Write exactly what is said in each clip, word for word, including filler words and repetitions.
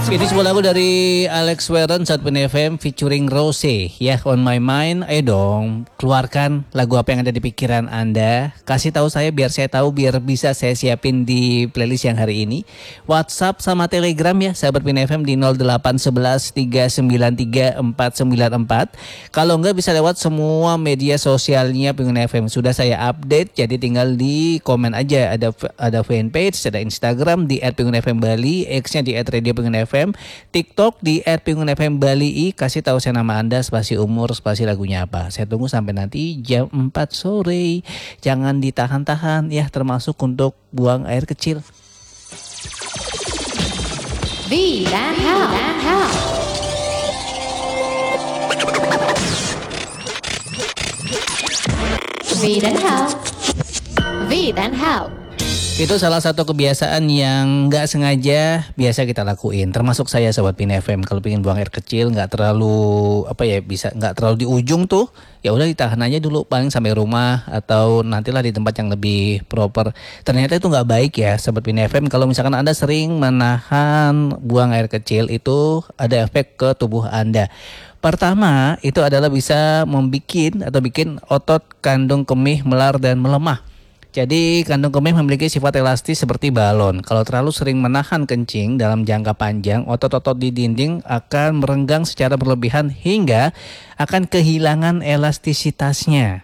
Ini sebuah lagu dari Alex Warren saat Pin F M featuring Rose ya, On My Mind. Ayo dong, keluarkan lagu apa yang ada di pikiran Anda. Kasih tahu saya biar saya tahu, biar bisa saya siapin di playlist yang hari ini. WhatsApp sama Telegram ya, sahabat Pin F M di nol delapan satu satu tiga sembilan tiga empat sembilan empat. Kalau enggak bisa lewat semua media sosialnya Pin F M. Sudah saya update, jadi tinggal di komen aja. Ada ada fanpage, ada Instagram di et pingun f m bali, X-nya di et radio pingun f m, TikTok di et pingun f m bali i. Kasih tahu saya nama Anda, spasi umur, spasi lagunya apa. Saya tunggu sampai nanti jam empat sore. Jangan ditahan-tahan ya, termasuk untuk buang air kecil. V dan Hal. V dan Hal. V dan Hal. Itu salah satu kebiasaan yang nggak sengaja biasa kita lakuin, termasuk saya sobat Pin F M. Kalau pengen buang air kecil nggak terlalu apa ya, bisa nggak terlalu di ujung tuh, ya udah ditahan aja dulu, paling sampai rumah atau nantilah di tempat yang lebih proper. Ternyata itu nggak baik ya sobat Pin F M. Kalau misalkan Anda sering menahan buang air kecil, itu ada efek ke tubuh Anda. Pertama itu adalah bisa membikin atau bikin otot kandung kemih melar dan melemah. Jadi kandung kemih memiliki sifat elastis seperti balon. Kalau terlalu sering menahan kencing dalam jangka panjang, otot-otot di dinding akan merenggang secara berlebihan hingga akan kehilangan elastisitasnya.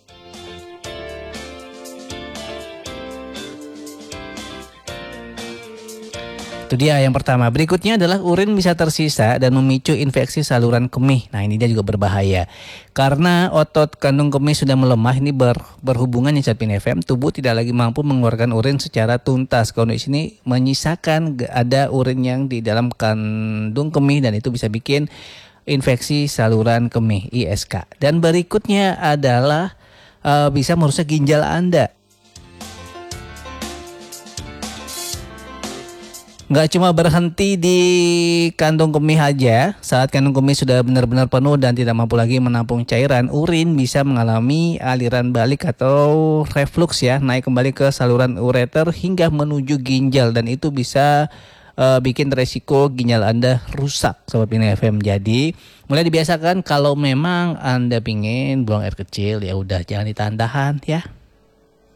Itu dia yang pertama. Berikutnya adalah urin bisa tersisa dan memicu infeksi saluran kemih. Nah ini dia juga berbahaya. Karena otot kandung kemih sudah melemah, ini ber, berhubungan ya sahabat Pin F M, tubuh tidak lagi mampu mengeluarkan urin secara tuntas. Kondisi ini menyisakan ada urin yang di dalam kandung kemih dan itu bisa bikin infeksi saluran kemih I S K. Dan berikutnya adalah uh, bisa merusak ginjal Anda. Nggak cuma berhenti di kandung kemih aja. Saat kandung kemih sudah benar-benar penuh dan tidak mampu lagi menampung cairan, urin bisa mengalami aliran balik atau reflux ya, naik kembali ke saluran ureter hingga menuju ginjal, dan itu bisa uh, bikin resiko ginjal Anda rusak sobat Pin F M. Jadi mulai dibiasakan kalau memang Anda pingin buang air kecil, ya udah jangan ditahan-tahan ya.